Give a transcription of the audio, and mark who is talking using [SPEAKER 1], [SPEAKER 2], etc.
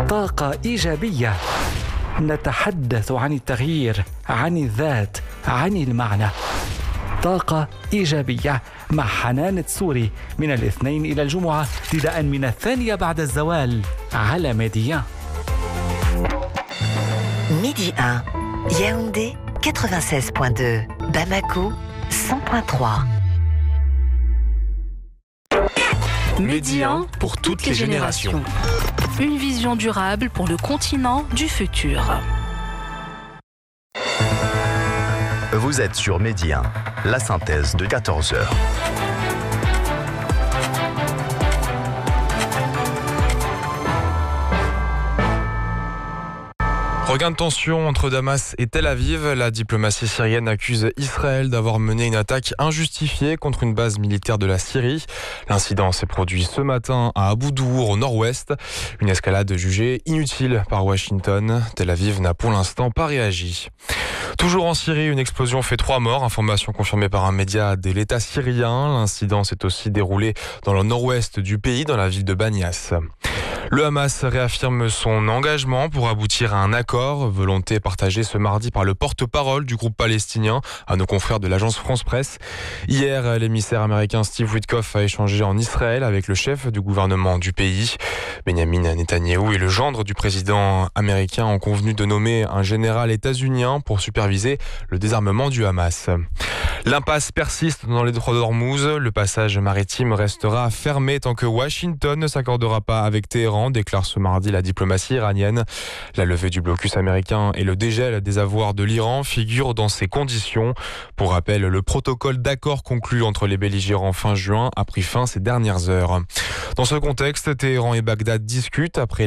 [SPEAKER 1] طاقة إيجابية. نتحدث عن التغيير، عن الذات، عن المعنى. طاقة إيجابية مع حنان تسوري من الاثنين إلى الجمعة ابتداء من 2:00 بعد الزوال على ميدي 1.
[SPEAKER 2] Midi 1, Yaoundé 96.2, Bamako 100.3.
[SPEAKER 3] Midi 1 pour toutes les générations. Une vision durable pour le continent du futur.
[SPEAKER 4] Vous êtes sur Midi 1, la synthèse de 14h.
[SPEAKER 5] Regain de tension entre Damas et Tel Aviv. La diplomatie syrienne accuse Israël d'avoir mené une attaque injustifiée contre une base militaire de la Syrie. L'incident s'est produit ce matin à Abu Douour, au nord-ouest. Une escalade jugée inutile par Washington. Tel Aviv n'a pour l'instant pas réagi. Toujours en Syrie, une explosion fait 3 morts. Information confirmée par un média de l'État syrien. L'incident s'est aussi déroulé dans le nord-ouest du pays, dans la ville de Banias. Le Hamas réaffirme son engagement pour aboutir à un accord, volonté partagée ce mardi par le porte-parole du groupe palestinien à nos confrères de l'agence France-Presse. Hier, l'émissaire américain Steve Witkoff a échangé en Israël avec le chef du gouvernement du pays. Benjamin Netanyahou et le gendre du président américain ont convenu de nommer un général états-unien pour superviser le désarmement du Hamas. L'impasse persiste dans les détroits d'Ormuz. Le passage maritime restera fermé tant que Washington ne s'accordera pas avec Téhéran, déclare ce mardi la diplomatie iranienne. La levée du blocus américain et le dégel des avoirs de l'Iran figurent dans ces conditions. Pour rappel, le protocole d'accord conclu entre les belligérants fin juin a pris fin ces dernières heures. Dans ce contexte, Téhéran et Bagdad discutent après